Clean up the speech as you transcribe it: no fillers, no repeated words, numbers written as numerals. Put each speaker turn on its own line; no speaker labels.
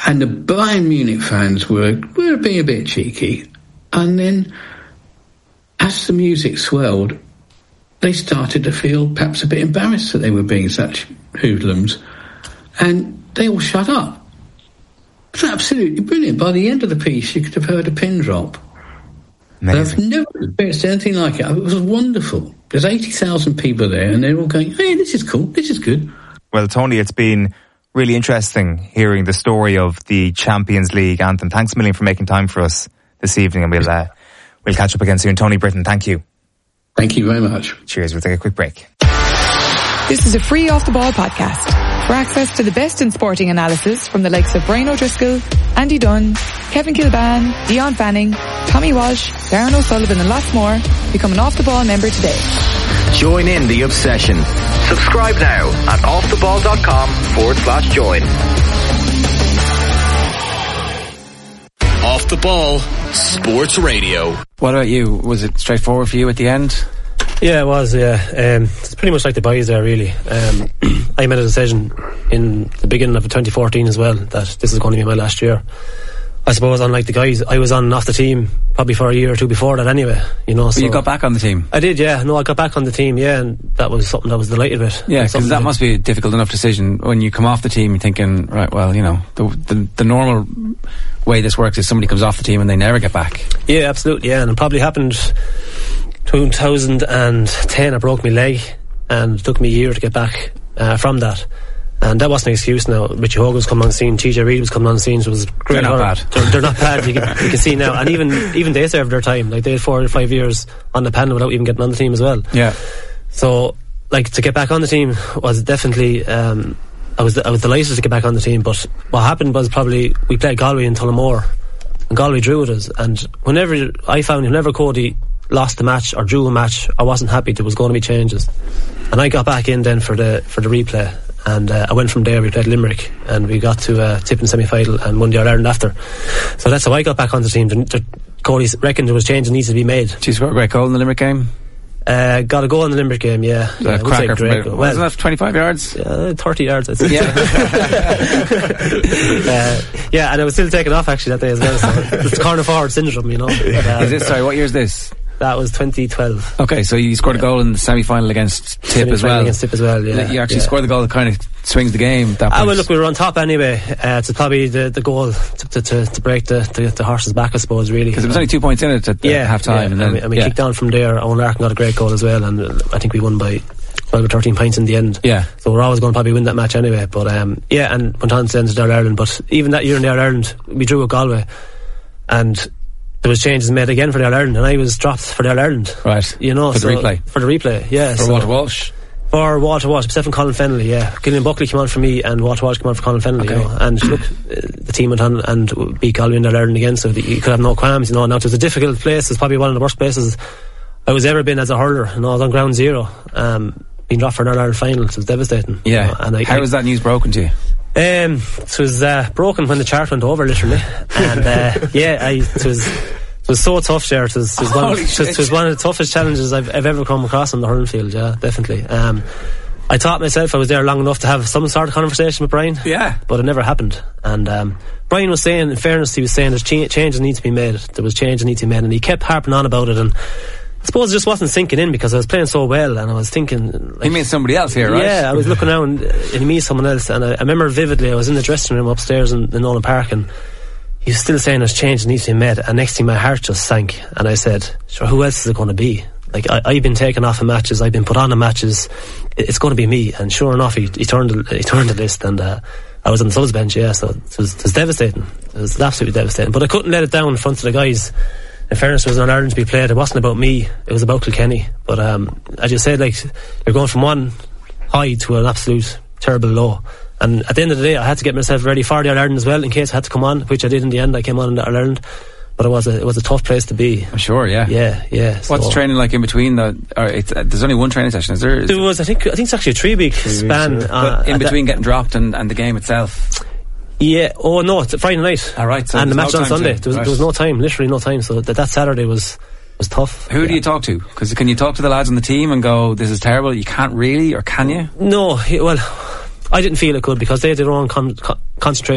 And the Bayern Munich fans were being a bit cheeky. And then, as the music swelled, they started to feel perhaps a bit embarrassed that they were being such hoodlums. And they all shut up. It was absolutely brilliant. By the end of the piece, you could have heard a pin drop. I've never experienced anything like it. It was wonderful. There's 80,000 people there, and they're all going, hey, this is cool, this is good.
Well, Tony, it's been really interesting hearing the story of the Champions League anthem. Thanks a million for making time for us this evening, and we'll catch up again soon. Tony Britton, thank you.
Thank you very much.
Cheers. We'll take a quick break.
This is a free Off the Ball podcast. For access to the best in sporting analysis from the likes of Brian O'Driscoll, Andy Dunn, Kevin Kilban, Dion Fanning, Tommy Walsh, Darren O'Sullivan and lots more, become an Off the Ball member today.
Join in the obsession. Subscribe now at offtheball.com/join. Off the Ball Sports Radio.
What about you? Was it straightforward for you at the end?
Yeah, it was, yeah. It's pretty much like the boys there, really. I made a decision in the beginning of 2014 as well that this is going to be my last year. I suppose, unlike the guys, I was on and off the team probably for a year or two before that anyway, you know. So
you got back on the team?
I did, yeah. No, I got back on the team, yeah, and that was something I was delighted with.
Yeah, because that must be a difficult enough decision when you come off the team, you're thinking, right, well, you know, the normal way this works is somebody comes off the team and they never get back. Yeah,
absolutely, yeah, and it probably happened 2010. I broke my leg and it took me a year to get back from that. And that wasn't an excuse now. Richie Hogan was coming on the scene, TJ Reid was coming on the scene, so it was great.
They're not bad.
They're not bad, you can see now. And even they served their time. Like, they had 4 or 5 years on the panel without even getting on the team as well.
Yeah.
So, like, to get back on the team was definitely, I was delighted to get back on the team, but what happened was probably, we played Galway in Tullamore, and Galway drew with us, and whenever Cody lost the match or drew a match, I wasn't happy. There was going to be changes. And I got back in then for the replay. And I went from there, we played Limerick, and we got to Tippin semi-final and won the All-Ireland after. So that's how I got back on the team. Cody reckoned there was change that needs to be made.
Did you score a great goal in the Limerick game?
Got a goal in the Limerick game, yeah.
A cracker from it. Wasn't that 25 yards?
30 yards, I'd say.
Yeah.
Yeah, and I was still taking off actually that day as well. So it's corner forward syndrome, you know.
What year is this?
That was 2012.
Okay, so you scored a goal in the semi-final agast Tip as well.
Against Tip as well, yeah.
You actually scored the goal that kind of swings the game.
Well, look, we were on top anyway. It's probably the goal to break the horse's back, I suppose, really.
Because there was only 2 points in it at half-time.
Yeah, and we kicked down from there. Owen Larkin got a great goal as well, and I think we won by 12 or 13 points in the end.
Yeah.
So we're always going to probably win that match anyway. But and went on to the All-Ireland. But even that year in the All-Ireland, we drew with Galway, and there was changes made again for the All-Ireland, and I was dropped for the All-Ireland.
Right.
You know,
for the replay.
For the replay, yeah.
For Walter Walsh.
For Walter Walsh, except for Colin Fennelly, yeah. Gillian Buckley came on for me, and Walter Walsh came on for Colin Fennelly.
Okay.
You know. And look, the team went on and beat Galway in the All-Ireland again, so you could have no qualms. You know, now it was a difficult place. It's probably one of the worst places I was ever been as a hurler. You know, I was on ground zero. Being dropped for an All-Ireland final, it was devastating.
Yeah.
You know, and
how was that news broken to you?
It was broken when the chart went over, literally. And it was so tough there. It was one of the toughest challenges I've ever come across on the hurling field, yeah, definitely. I thought myself I was there long enough to have some sort of conversation with Brian.
Yeah.
But it never happened. And Brian was saying, in fairness, he was saying there's changes need to be made. There was change that needs to be made, and he kept harping on about it, and I suppose it just wasn't sinking in because I was playing so well, and I was thinking, like,
he means somebody else here, right?
Yeah, I was looking around and he means someone else, and I remember vividly I was in the dressing room upstairs in Nolan Park, and he was still saying there's change that needs to be made, and next thing my heart just sank, and I said, sure, who else is it going to be? Like, I've been taken off in matches, I've been put on in matches, it's going to be me. And sure enough, he turned the list, and I was on the subs bench, yeah. So it was devastating. It was absolutely devastating, but I couldn't let it down in front of the guys. In fairness, it was an Ireland to be played. It wasn't about me, it was about Kilkenny. But as you said, like, you're going from one high to an absolute terrible low, and at the end of the day I had to get myself ready for the All-Ireland as well, in case I had to come on, which I did in the end. I came on in the All-Ireland, but it was a tough place to be.
I'm sure, yeah.
Yeah.
What's training like in between there's only one training session, is there?
There was, I think it's actually a 3-week span.
But in between getting dropped and the game itself?
Yeah, oh no, it's Friday night.
Alright, so
and the match on Sunday. There was no time, literally no time, so that Saturday was tough.
Who do you talk to? Because can you talk to the lads on the team and go, this is terrible, you can't really, or can you?
No, well, I didn't feel it could, because they had their own concentration